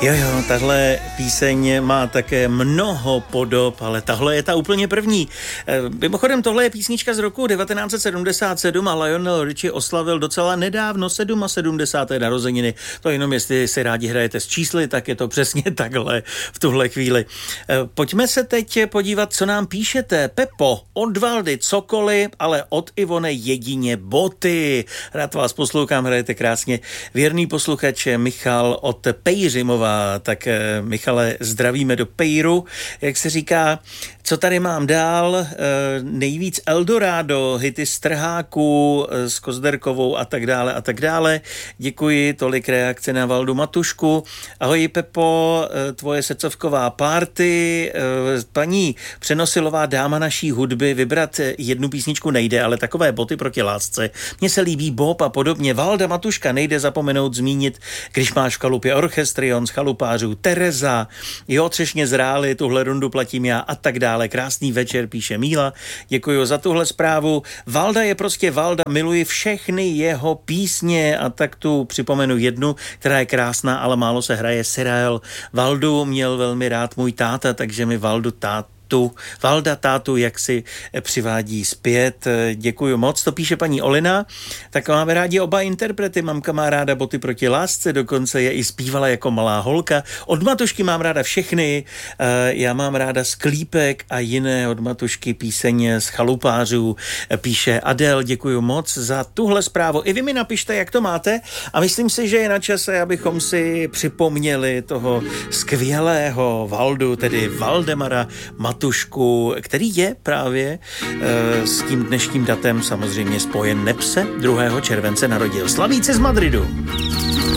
Jo, tahle píseň má také mnoho podob, ale tahle je ta úplně první. Mimochodem, tohle je písnička z roku 1977 a Lionel Richie oslavil docela nedávno 77. narozeniny. To jenom jestli si rádi hrajete s čísly, tak je to přesně takhle v tuhle chvíli. Pojďme se teď podívat, co nám píšete. Pepo, od Valdy cokoliv, ale od Ivone jedině boty. Rád vás poslouchám, hrajete krásně. Věrný posluchač Michal od Pejřimova. Tak Michale, zdravíme do Pejru. Jak se říká, co tady mám dál? Nejvíc Eldorado, hity Strháků s Kozderkovou a tak dále a tak dále. Děkuji, tolik reakce na Valdu Matušku. Ahoj Pepo, tvoje srdcovková party. Paní Přenosilová, dáma naší hudby, vybrat jednu písničku nejde, ale takové boty proti lásce. Mně se líbí Bob a podobně. Valda Matuška nejde zapomenout zmínit, když máš v chalupě orchestrion z chalupářů, Tereza, jo, třešně zráli, tuhle rundu platím já a tak dále. Krásný večer, píše Míla. Děkuji za tuhle zprávu. Valda je prostě Valda, miluji všechny jeho písně a tak tu připomenu jednu, která je krásná, ale málo se hraje. Seriál Valdu měl velmi rád můj táta, takže mi Valda tátu, jak si přivádí zpět. Děkuju moc, to píše paní Olina. Tak máme rádi oba interprety. Mamka má ráda boty proti lásce, dokonce je i zpívala jako malá holka. Od Matušky mám ráda všechny. Já mám ráda Sklípek a jiné od Matušky píseň z chalupářů. Píše Adel, děkuju moc za tuhle zprávu. I vy mi napište, jak to máte a myslím si, že je na čase, abychom si připomněli toho skvělého Valdu, tedy Valdemara Matušku, který je právě s tím dnešním datem samozřejmě spojen, neb se 2. července narodil. Slavíci z Madridu.